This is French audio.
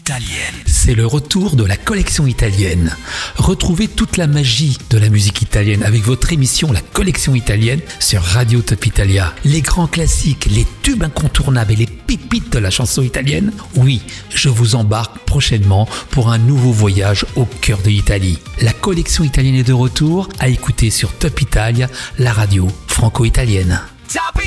italienne. C'est le retour de la collection italienne. Retrouvez toute la magie de la musique italienne avec votre émission La Collection Italienne sur Radio Top Italia. Les grands classiques, les tubes incontournables et les pépites de la chanson italienne. Oui, je vous embarque prochainement pour un nouveau voyage au cœur de l'Italie. La collection italienne est de retour à écouter sur Top Italia, la radio franco-italienne. Top